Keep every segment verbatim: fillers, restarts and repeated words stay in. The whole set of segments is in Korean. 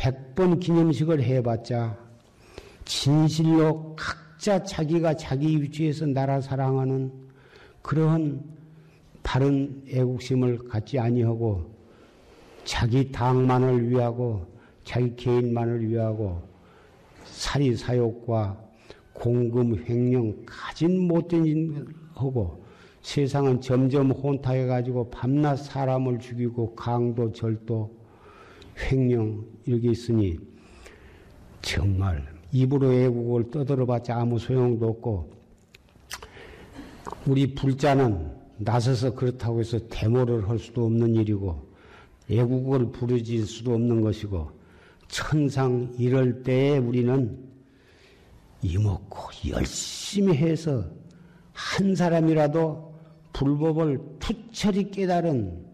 백 번 기념식을 해봤자 진실로 각자 자기가 자기 위치에서 나라 사랑하는 그러한 바른 애국심을 갖지 아니하고 자기 당만을 위하고 자기 개인만을 위하고 사리사욕과 공금 횡령 가진 못된 짓을 하고 세상은 점점 혼탁해가지고 밤낮 사람을 죽이고 강도 절도 횡령 이렇게 있으니 정말 입으로 애국을 떠들어봤자 아무 소용도 없고 우리 불자는 나서서 그렇다고 해서 데모를 할 수도 없는 일이고 애국을 부르질 수도 없는 것이고 천상 이럴 때에 우리는 이먹고 열심히 해서 한 사람이라도 불법을 투철히 깨달은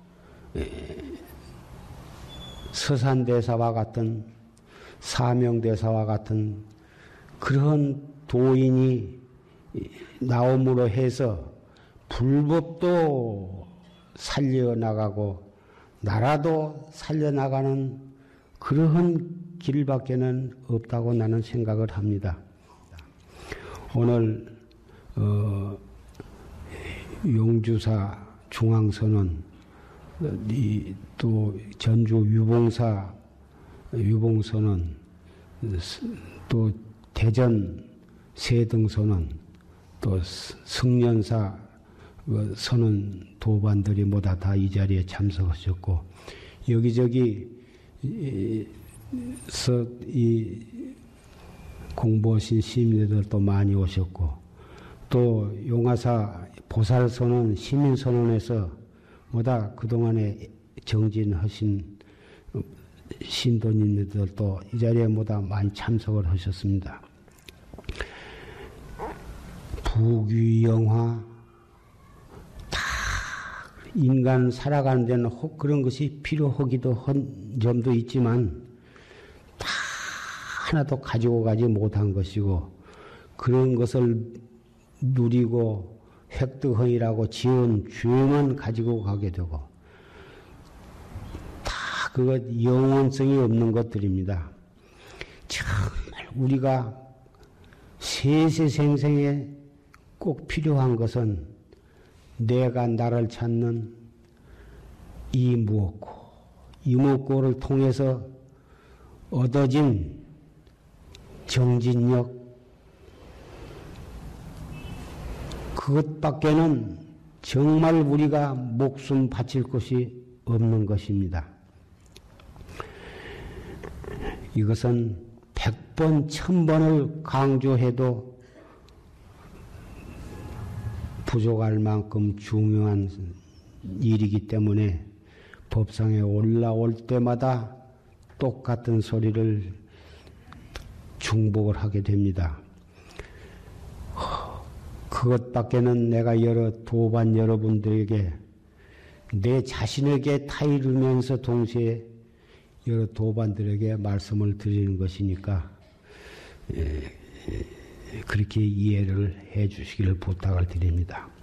서산대사와 같은 사명대사와 같은 그런 도인이 나옴으로 해서 불법도 살려나가고 나라도 살려나가는 그러한 길밖에는 없다고 나는 생각을 합니다. 오늘 어, 용주사 중앙선언 이, 또 전주 유봉사 유봉선언 또 대전 세등선언 또 승련사 선언 도반들이 모두 다 이 자리에 참석하셨고 여기저기 서 이 공부하신 시민들도 많이 오셨고 또 용화사 보살선언 시민선언에서 뭐다 그동안에 정진하신 신도님들도 이 자리에 뭐다 많이 참석을 하셨습니다. 부귀영화 다 인간 살아가는 데는 혹 그런 것이 필요하기도 한 점도 있지만 다 하나도 가지고 가지 못한 것이고 그런 것을 누리고 획득하이라고 지은 죄만 가지고 가게 되고 다 그것 영원성이 없는 것들입니다. 정말 우리가 세세생생에 꼭 필요한 것은 내가 나를 찾는 이 무엇고 이 무엇고를 통해서 얻어진 정진력 그것밖에는 정말 우리가 목숨 바칠 것이 없는 것입니다. 이것은 백 번, 천 번을 강조해도 부족할 만큼 중요한 일이기 때문에 법상에 올라올 때마다 똑같은 소리를 중복을 하게 됩니다. 그것밖에는 내가 여러 도반 여러분들에게 내 자신에게 타이르면서 동시에 여러 도반들에게 말씀을 드리는 것이니까 그렇게 이해를 해 주시기를 부탁을 드립니다.